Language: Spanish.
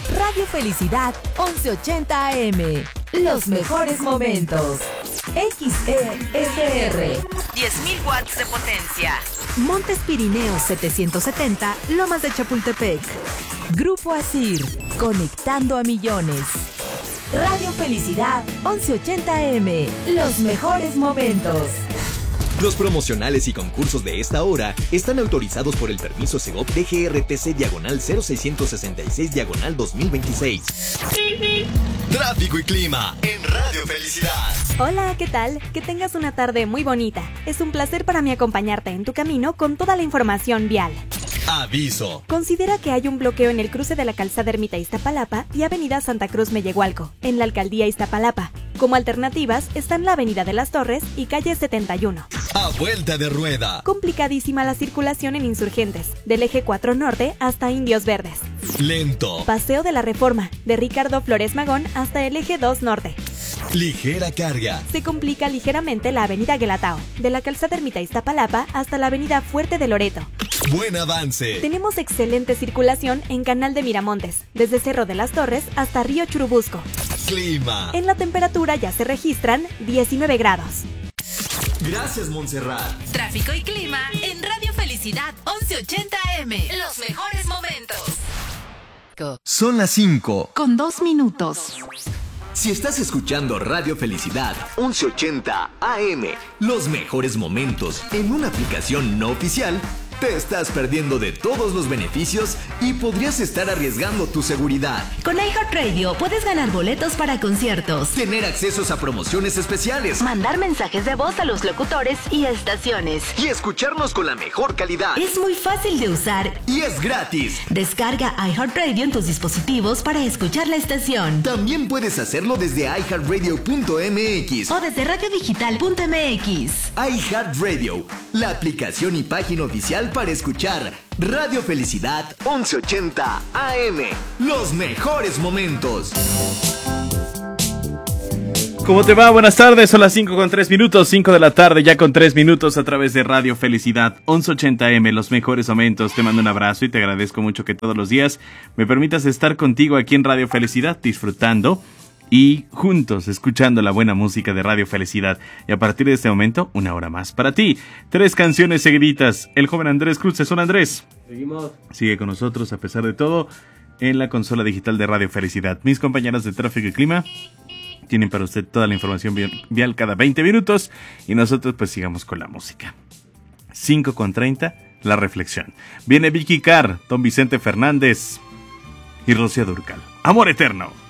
Radio Felicidad 1180 AM. Los mejores momentos. XESR. 10.000 watts de potencia. Montes Pirineos 770, Lomas de Chapultepec. Grupo Asir, conectando a millones. Radio Felicidad 1180 AM. Los mejores momentos. Los promocionales y concursos de esta hora están autorizados por el permiso Segov DGRTC/0666/2026. Tráfico y clima en Radio Felicidad. Hola, ¿qué tal? Que tengas una tarde muy bonita. Es un placer para mí acompañarte en tu camino con toda la información vial. Aviso. Considera que hay un bloqueo en el cruce de la calzada Ermita Iztapalapa y avenida Santa Cruz Mellehualco, en la alcaldía Iztapalapa. Como alternativas están la avenida de las Torres y calle 71. A vuelta de rueda. Complicadísima la circulación en Insurgentes, del eje 4 Norte hasta Indios Verdes. Lento. Paseo de la Reforma, de Ricardo Flores Magón hasta el eje 2 Norte. Ligera carga. Se complica ligeramente la avenida Guelatao, de la calzada Ermita Iztapalapa hasta la avenida Fuerte de Loreto. Buen avance. Tenemos excelente circulación en Canal de Miramontes, desde Cerro de las Torres hasta Río Churubusco. Clima. En la temperatura ya se registran 19 grados. Gracias, Montserrat. Tráfico y clima en Radio Felicidad 1180 AM. Los mejores momentos. Son las 5 con 2 minutos. Si estás escuchando Radio Felicidad 1180 AM, los mejores momentos en una aplicación no oficial, te estás perdiendo de todos los beneficios y podrías estar arriesgando tu seguridad. Con iHeartRadio puedes ganar boletos para conciertos, Tener accesos a promociones especiales mandar mensajes de voz a los locutores y estaciones. y escucharnos con la mejor calidad. Es muy fácil de usar. Y es gratis. Descarga iHeartRadio en tus dispositivos para escuchar la estación. También puedes hacerlo desde iHeartRadio.mx O desde radiodigital.mx. iHeartRadio, la aplicación y página oficial para escuchar Radio Felicidad 1180 AM. Los mejores momentos. ¿Cómo te va? Buenas tardes, son las 5 con 3 minutos, 5 de la tarde ya con 3 minutos a través de Radio Felicidad 1180 AM, los mejores momentos. Te mando un abrazo y te agradezco mucho que todos los días me permitas estar contigo aquí en Radio Felicidad, disfrutando y juntos escuchando la buena música de Radio Felicidad. Y a partir de este momento, una hora más para ti. 3 canciones seguiditas. El joven Andrés Cruz. Son Andrés. Seguimos. Sigue con nosotros a pesar de todo en la consola digital de Radio Felicidad. Mis compañeras de Tráfico y Clima tienen para usted toda la información vial cada 20 minutos. Y nosotros pues sigamos con la música. 5:30, la reflexión. Viene Vicky Carr, Don Vicente Fernández y Rocío Dúrcal. Amor eterno.